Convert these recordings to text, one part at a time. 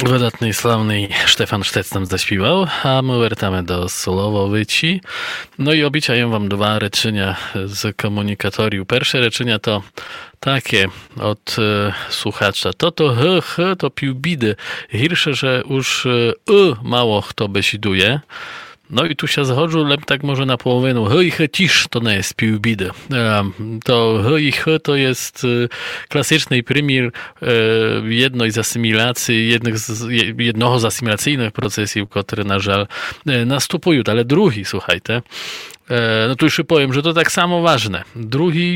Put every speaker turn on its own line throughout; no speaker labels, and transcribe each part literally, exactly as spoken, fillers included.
Wydatny i slavný Štefan Štec nám zaśpiewał, a my wracamy do Solowowici. No i obiczaję wam dwa rečenia z komunikatoriu. Pierwsze rečenia to takie od e, słuchacza. To to h, h, to pił bidy. Hirsze, że już e, mało kto besiduje. No i tu się zachodzą, lep tak może na połowę. H i h cisz to nie jest pił bidy. To h i h to jest klasyczny primir jednej z asymilacji, jednych z, jednego z asymilacyjnych procesów, które na żal następują. Ale drugi, słuchajcie, no tu już powiem, że to tak samo ważne. Drugi,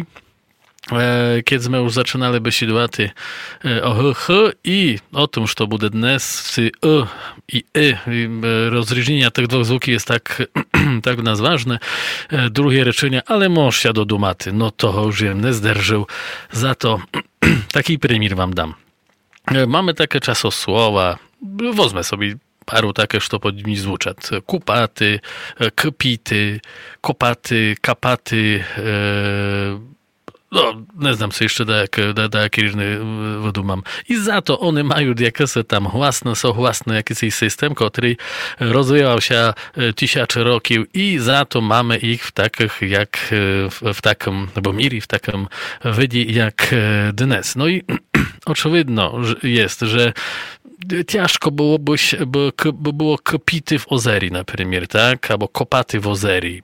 kiedy my już zaczynali besidувати o h, h i o tym, że to będzie dnes y i y. Rozróżnienie tych dwóch zvuków jest tak, tak u nas ważne. Drugie rečenie, ale możesz się do dumaty. No to już jem nie zderżył. Za to taki primir wam dam. Mamy takie czasosłowa. Wozmę sobie paru takie, co pod nimi zvučat. Kupaty, kpity, kopaty, kapaty, e no, nie znam se jeszcze da, da, da jakie różne wodu mam. I za to one mają jakieś tam własne, są własne jakiś system, który rozwijał się tysiące roków i za to mamy ich w takich jak w, w takim, bo miri w takim wydzie jak dnes. No i oczywidno jest, że ciężko byłoby, by, by było kopity w ozerii, na przykład, tak? Albo kopaty w ozerii.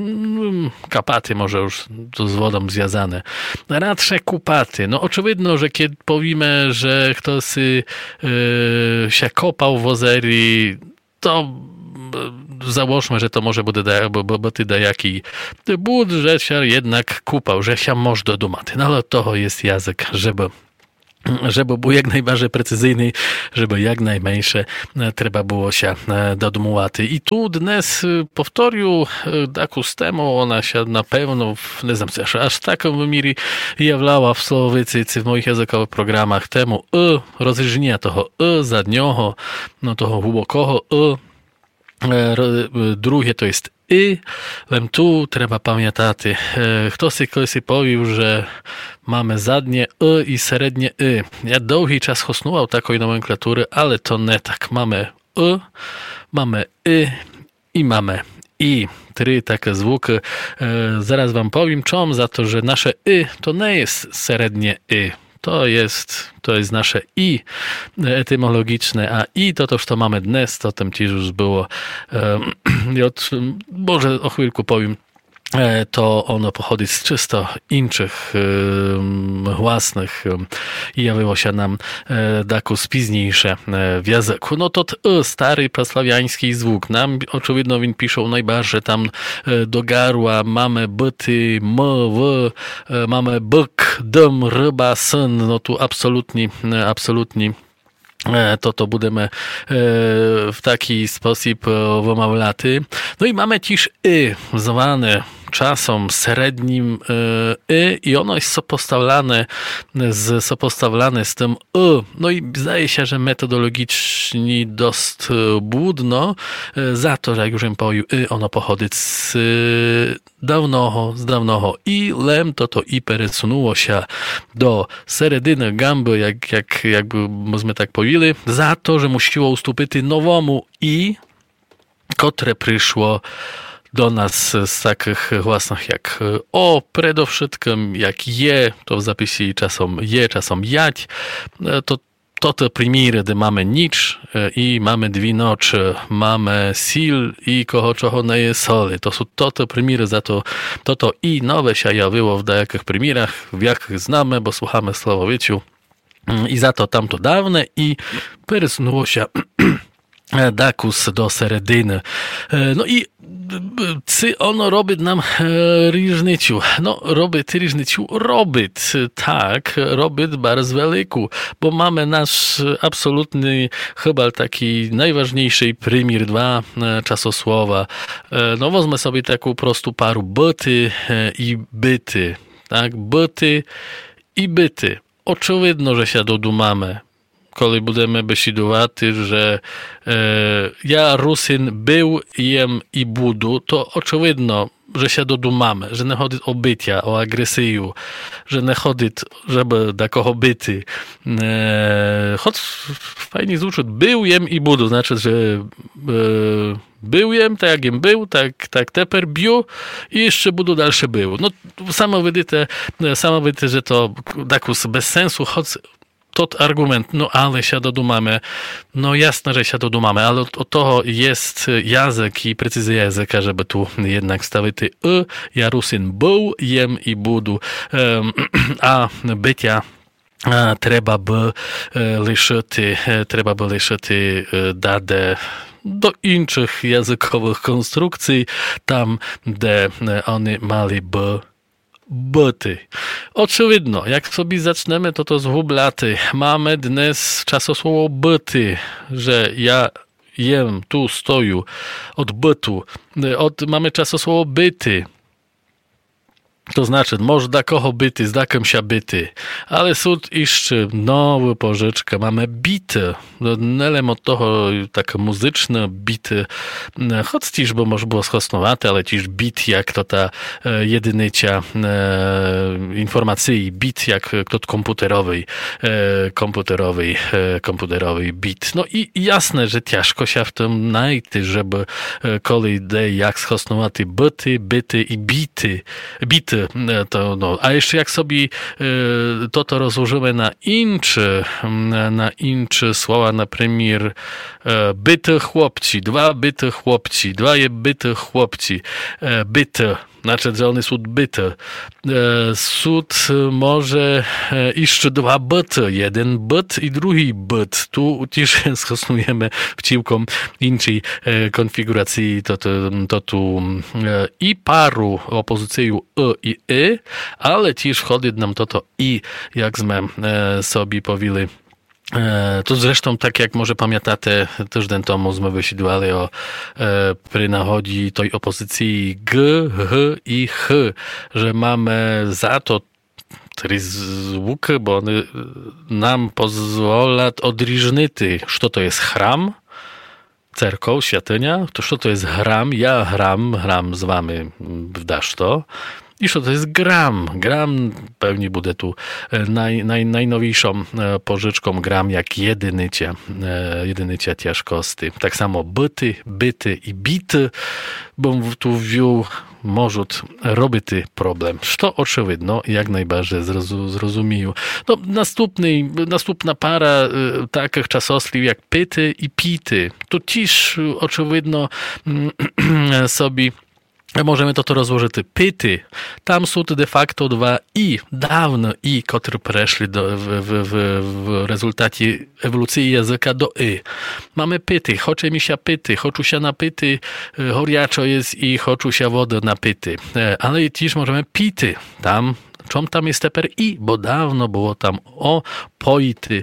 Kapaty może już to z wodą związane. Radsze kupaty. No oczywidno, że kiedy powiemy, że ktoś yy, się kopał w ozerii, to załóżmy, że to może będzie da, bo, bo, bo ty dajaki bud, że się jednak kupał, że się może do dumaty. No ale to jest język, żeby żeby był jak najbardziej precyzyjny, żeby jak najmniejsze trzeba było się dodmułaty. I tu dnes powtórił taką temu, ona się na pewno, nie znam, aż taką wymiri jawlała w Słowicy, w moich językowych programach temu y, rozróżnienia toho y zadnioho, no toho głębokiego y. Drugie to jest i, lem tu trzeba pamiętać. Kto si kolesi powił, że mamy zadnie y i średnie y. Ja długi czas hosnuwał takiej nomenklatury, ale to nie tak. Mamy y, mamy y i mamy i. Trzy takie zvuki. Zaraz wam powiem, czemu za to, że nasze y to nie jest średnie y. To jest, to jest nasze i etymologiczne, a i to to, co mamy dnes, to tym też już było. E, od, może o chwilku powiem, e, to ono pochodzi z czysto innych e, własnych i e, jawiło się nam e, daku spóźniejsze e, w języku. No to t, e, stary praslawiański zwuk. Nam oczywiście win piszą najbardziej tam e, do garła mamy byty, m, w, e, mamy byk, dom, ryba, syn. No tu absolutnie, absolutnie to to będziemy w taki sposób wymawiaty. No i mamy też y, zwane czasem średnim y i ono jest sopostawlane z, sopostawlane z tym y. No i zdaje się, że metodologicznie dość błudno za to, że jak już im powiedział y, ono pochodzi z dawnoho, z dawnoho i lem to to i przesunęło się do serediny gęby, jak, jak, jakby myśmy tak powiedzieli, za to, że musiło ustąpić nowemu i, które przyszło do nas z takich własnych jak o, przede wszystkim jak je, to w zapisie czasem je, czasem jać, to to te primiry, gdy mamy nicz i mamy dwie nocy, mamy sil i koło czego nie jest soli. To są to te primiry, za to to, to i nowe się jawiło w dajakich primirach, w jakich znamy, bo słuchamy Słowowieciu i za to tamto dawne i przesunęło się dakus do seredyny. No i czy ono robi nam różnicę? No, robi różnicę, robi, tak, robi bardzo wielką, bo mamy nasz absolutny, chyba taki najważniejszy primir dwa czasosłowa. No, wezmę sobie taką prostą paru byty i byty, tak, byty i byty. Oczywidno, że się dodumamy. Kiedy będziemy besidowaty, że e, ja Rusyn był, jem i budu, to oczywidno, że się dodumamy, że nie chodzi o bycia, o agresję, że nie chodzi, żeby do kogo byty, e, choć fajnie zvučí był, jem i budu, znaczy, że był jem, tak jak jem był, tak, tak teper biu i jeszcze budu dalsze był. No, samo vidíte, samo vidíte, že to takus bez sensu, choć tot argument, no ale się dodumamy, no jasne, że się dodumamy, ale od, od toho jest język i precyzja języka, żeby tu jednak stawić y, ja Rusin był, jem i budu, a bycia треба б лишити, треба б лишити даде do інших językowych konstrukcji, tam, gdzie one mali by byty. Oczywiście, jak sobie zaczniemy, to to zgublaty. Mamy dnes czasosłowo byty, że ja jem, tu stoju, od bytu. Od, mamy czasosłowo byty. To znaczy, można koho byty, zdakem się byty. Ale sud jeszcze nowy pożyczka. Mamy bity. Nelem od toho tak muzyczne bity. Choć też bo może było schosnowate, ale też bit jak to ta e, jedynycia e, informacji. Bit jak to komputerowy, e, komputerowy, e, komputerowy bit. No i jasne, że ciężko się w tym najty, żeby e, kolej de jak schosnowaty byty, byty i bity. Bity. To, no. A jeszcze jak sobie to to rozłożymy na incze, na incze słowa, na przykład byty chłopci, dwa byty chłopci, dwa je byty chłopci, byty, znaczy, że one są byty. Sud może jeszcze dwa byty, jeden byt i drugi byt. Tu też stosujemy przeciwko innej konfiguracji, to, to, to tu i paru opozycję y i y, ale też wchodzi nam to to i, jak sme sobie powiedzieli. To zresztą, tak jak może pamiętacie, tydzień temu sme wysiedlali o e, przy nachodzi tej opozycji G, H i H, że mamy za to trzy zvuky, bo one nam pozwolą odróżnić, co to jest chram, cerkow, świątynia, to co to jest hram, ja hram, hram z wami w daszto. I co to jest gram? Gram pewnie będzie tu naj, naj, najnowniejszą pożyczką gram jak jedynycie, jedynycie ciężkości. Tak samo byty, byty i bity, bo tu wziął może robić problem. To oczywidno, jak najbardziej zrozumieją. No, następny, następna para takich czasowsłów jak pyty i pity. Tu też oczywidno sobie możemy to to rozłożyć. Pyty. Tam są de facto dwa i, dawno i, które przeszli do, w, w, w, w rezultacie ewolucji języka do y. Mamy pyty. Chocze mi się pyty. Choczu się napyty. Horiaczo jest i choczu się wodę napyty. Ale też możemy pity. Tam czym tam jest teper i, bo dawno było tam o poity.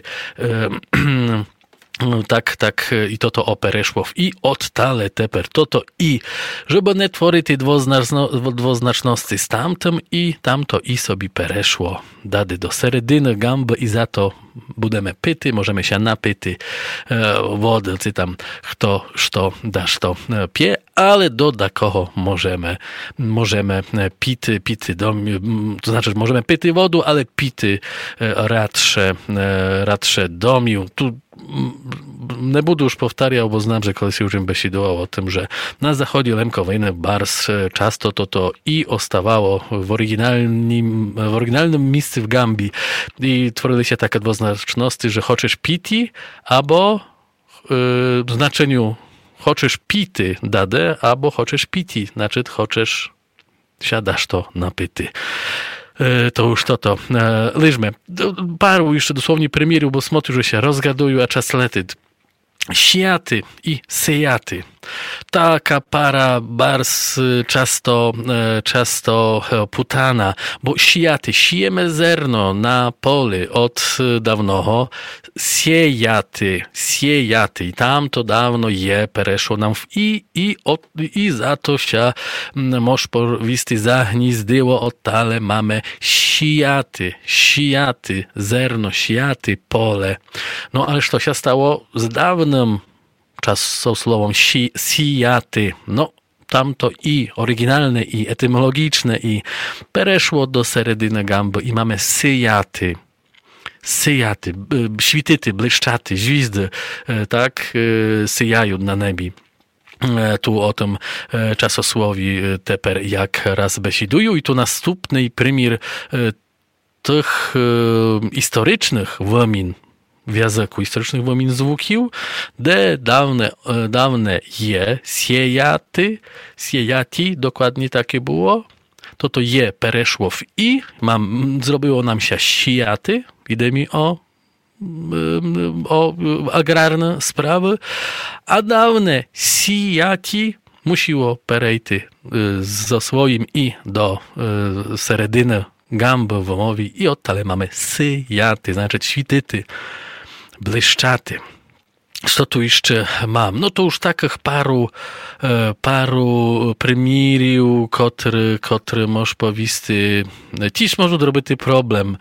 Tak, tak, i to to opereszło w i odtale teper, to to i, żeby nie tworzyć dwoznaczno, dwoznaczności z tamtym i tamto i sobie pereszło. Dady do seredyny, gamby i za to budemy pyty, możemy się napyty e, wody, czy tam kto, što, dasz to pie, ale do takoho możemy, możemy pity, pity, do, to znaczy możemy pyty wodu, ale pity e, radsze, e, radsze domił. Tu nie budu już powtarzał, bo znam, że koleś już im besidło o tym, że na zachodzie lemkowyjny bars często to to i ostawało w oryginalnym, w oryginalnym miejscu w Gambii i tworzyły się takie dwuznaczności, że chcesz piti, albo yy, w znaczeniu chcesz pity dade, albo chcesz piti, znaczy chcesz siadasz to napity. To już to to. Liżmy. Paru jeszcze dosłownie premierów, bo smoty, że się rozgadują, a czas lety. Siaty i sejaty. Taka para bars często, często putana, bo siaty, siejemy zerno na pole od dawnoho, siejaty, siejaty. I tam to dawno je pereszło nam w i, i, od, i za to się moż porwisty zagnizdbyło od tale mamy siaty, siaty, zerno, siaty, pole. No ależ to się stało z dawnym czasosłowem si, sijaty. No, tamto i, oryginalne i, etymologiczne i, pereszło do seredyny gamby i mamy syjaty. syjaty, śwityty, błyszczaty, gwizdy, tak, syjają na nebi. Tu o tym czasosłowi teper jak raz besidują i tu następny primir tych historycznych womin w języku, historycznych womin zwukił, de dawne, dawne je, siejaty, siejati, dokładnie takie było, to to je pereszło w i, mam, zrobiło nam się sijaty, idę mi o o agrarne sprawy, a dawne sijati musiło perejty ze swoim i do seredyny gamby womowi i od tale mamy syjaty, znaczy śwityty, błyszczaty. Co tu jeszcze mam? No to już takich paru, paru primiriów, który, który może powisty, dziś może zrobić problem.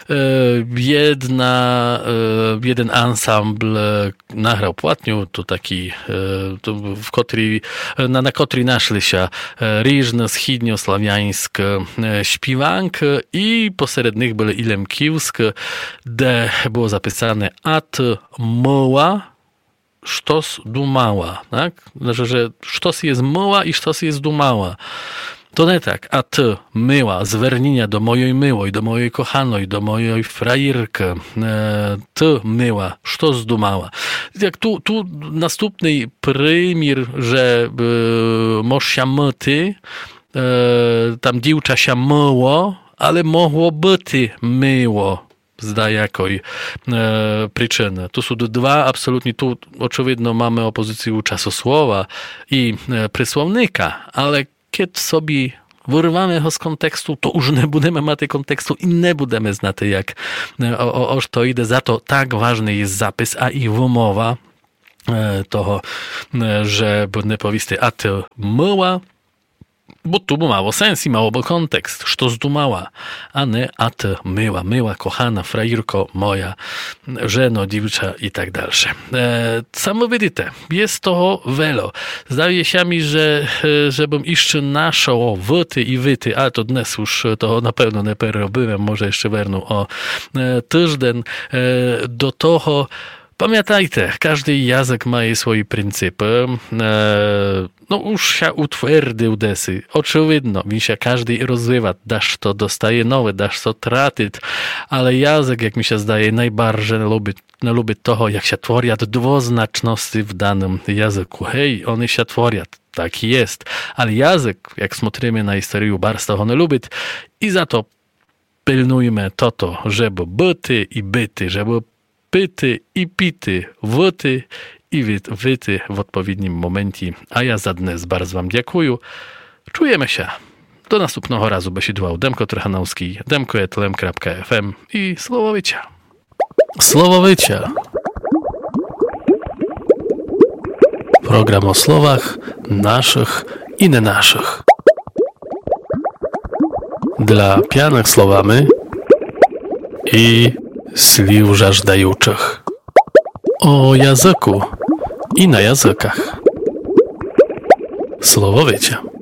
Jedna, jeden ensemble nagrał płatniu, to taki, to w kotri, na, na kotri naszli się różne schidnioslawiańskie śpiewanki i pośred nich były ilemkiwskie, gdzie było zapisane at moła, sztos dumała, tak? Znaczy, że sztos jest moła i sztos jest dumała. To nie tak, a ty myła, zwernienia do mojej myłoj, do mojej kochanej, do mojej frajerki, e, ty myła, sztos dumała. Jak tu, tu następny primir, że e, moż się myty, e, tam dziewcza się myło, ale mogło być myło. Z jakoj e, przyczyny. Tu są dwa absolutnie, tu oczywiście mamy opozycję czasosłowa i e, przysłownika, ale kiedy sobie wyrwamy go z kontekstu, to już nie będziemy mieć kontekstu i nie będziemy znać, jak e, o, o, o to idzie. Za to tak ważny jest zapis, a i wymowa e, toho, e, że nie powisty, a ty myła, bo tu by mało sens i mało by kontekst. Što zdumała, a nie a ty myła, myła, kochana, frajerko moja, żeno, dziewcza i tak dalsze. E, samo widzicie, jest toho wiele. Zdaje się mi, że żebym jeszcze naszło wyty i wyty, a to dnes już to na pewno nie perobyłem, może jeszcze wernu o e, tydzień, e, do toho pamiętajcie, każdy język ma swoje pryncypy. E, no już się utwierdził desy. Oczywiście, mi się każdy rozwywa. Dasz to dostaje nowe, dasz to tracić. Ale język, jak mi się zdaje, najbardziej lubi, lubi toho, jak się tworią dwuznaczności w danym języku. Hej, one się tworią. Tak jest. Ale język, jak смотрimy na historię, bardzo toho nie lubi. I za to pilnujmy to, to żeby byty i byty, żeby pyty i pity, wyty i wyty w odpowiednim momencie. A ja za dnes bardzo wam dziękuję. Czujemy się. Do następnego razu besidłał Demko Trochanowski, demko kropka lem kropka ef em i Słowowycia. Słowowycia. Program o słowach naszych i nie naszych. Dla pijanych słowami i sliw żażdajuczych. O języku i na językach. Słowowycia.